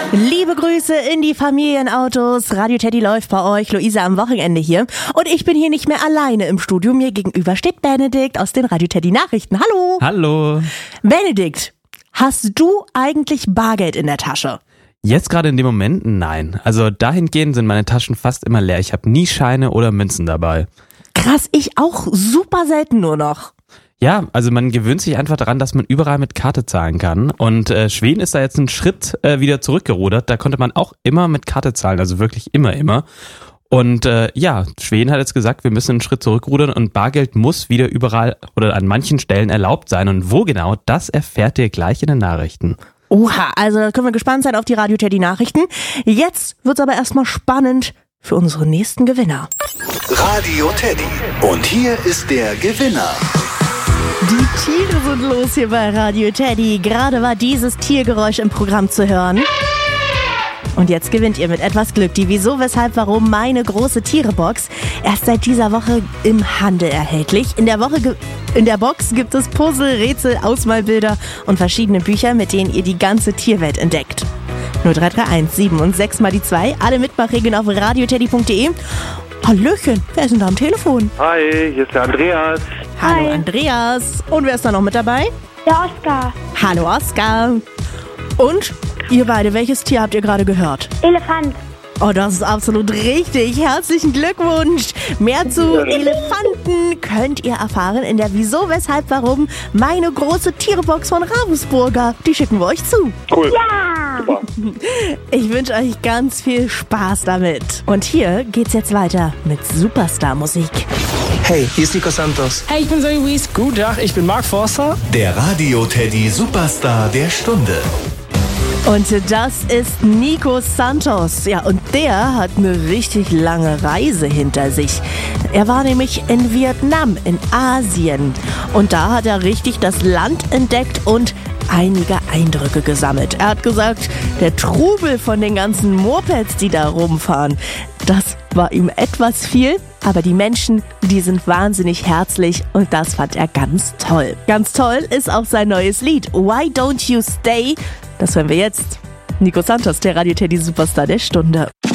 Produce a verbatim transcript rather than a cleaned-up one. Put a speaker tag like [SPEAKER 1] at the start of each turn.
[SPEAKER 1] Liebe Grüße in die Familienautos. Radio Teddy läuft bei euch. Luisa am Wochenende hier. Und ich bin hier nicht mehr alleine im Studio. Mir gegenüber steht Benedikt aus den Radio Teddy Nachrichten. Hallo.
[SPEAKER 2] Hallo.
[SPEAKER 1] Benedikt, hast du eigentlich Bargeld in der Tasche?
[SPEAKER 2] Jetzt gerade in dem Moment nein. Also dahingehend sind meine Taschen fast immer leer. Ich habe nie Scheine oder Münzen dabei.
[SPEAKER 1] Krass, ich auch super selten nur noch.
[SPEAKER 2] Ja, also man gewöhnt sich einfach daran, dass man überall mit Karte zahlen kann. Und äh, Schweden ist da jetzt einen Schritt äh, wieder zurückgerudert. Da konnte man auch immer mit Karte zahlen, also wirklich immer, immer. Und äh, ja, Schweden hat jetzt gesagt, wir müssen einen Schritt zurückrudern und Bargeld muss wieder überall oder an manchen Stellen erlaubt sein. Und wo genau, das erfährt ihr gleich in den Nachrichten.
[SPEAKER 1] Oha, also da können wir gespannt sein auf die Radio Teddy Nachrichten. Jetzt wird's aber erstmal spannend für unsere nächsten Gewinner.
[SPEAKER 3] Radio Teddy. Und hier ist der Gewinner.
[SPEAKER 1] Die Tiere sind los hier bei Radio Teddy. Gerade war dieses Tiergeräusch im Programm zu hören. Und jetzt gewinnt ihr mit etwas Glück die Wieso, Weshalb, Warum meine große Tiere-Box. Erst seit dieser Woche im Handel erhältlich. In der Woche ge- in der Box gibt es Puzzle, Rätsel, Ausmalbilder und verschiedene Bücher, mit denen ihr die ganze Tierwelt entdeckt. null drei drei eins sieben und sechs mal die zwei. Alle Mitmachregeln auf radioteddy punkt de. Hallöchen, wer ist denn da am Telefon?
[SPEAKER 4] Hi, hier ist der Andreas.
[SPEAKER 1] Hallo
[SPEAKER 5] Hi.
[SPEAKER 1] Andreas. Und wer ist da noch mit dabei?
[SPEAKER 5] Der Oskar.
[SPEAKER 1] Hallo Oskar. Und ihr beide, welches Tier habt ihr gerade gehört?
[SPEAKER 5] Elefant.
[SPEAKER 1] Oh, das ist absolut richtig. Herzlichen Glückwunsch. Mehr zu Elefanten könnt ihr erfahren in der Wieso, Weshalb, Warum meine große Tierebox von Ravensburger. Die schicken wir euch zu.
[SPEAKER 4] Cool.
[SPEAKER 5] Ja.
[SPEAKER 4] Super.
[SPEAKER 1] Ich wünsche euch ganz viel Spaß damit. Und hier geht's jetzt weiter mit Superstar-Musik.
[SPEAKER 6] Hey, hier ist Nico Santos.
[SPEAKER 7] Hey, ich bin Zoe Wies. Guten Tag, ich bin Mark Forster.
[SPEAKER 3] Der Radio Teddy Superstar der Stunde.
[SPEAKER 1] Und das ist Nico Santos. Ja, und der hat eine richtig lange Reise hinter sich. Er war nämlich in Vietnam, in Asien. Und da hat er richtig das Land entdeckt und einige Eindrücke gesammelt. Er hat gesagt, der Trubel von den ganzen Mopeds, die da rumfahren, das war ihm etwas viel. Aber die Menschen, die sind wahnsinnig herzlich und das fand er ganz toll. Ganz toll ist auch sein neues Lied, Why Don't You Stay? Das hören wir jetzt. Nico Santos, der Radio Teddy Superstar der Stunde.